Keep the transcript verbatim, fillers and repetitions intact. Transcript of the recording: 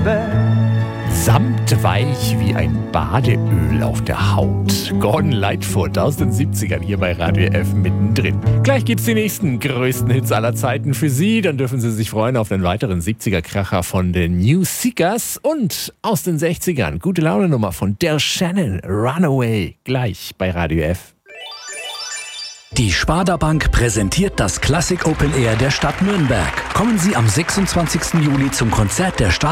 Samtweich wie ein Badeöl auf der Haut. Gordon Lightfoot aus den siebzigern hier bei Radio F mittendrin. Gleich gibt's die nächsten größten Hits aller Zeiten für Sie. Dann dürfen Sie sich freuen auf den weiteren siebziger-Kracher von den New Seekers und aus den sechzigern. Gute Laune-Nummer von Der Shannon, Runaway. Gleich bei Radio F. Die Sparda Bank präsentiert das Classic Open Air der Stadt Nürnberg. Kommen Sie am sechsundzwanzigsten Juli zum Konzert der Stadt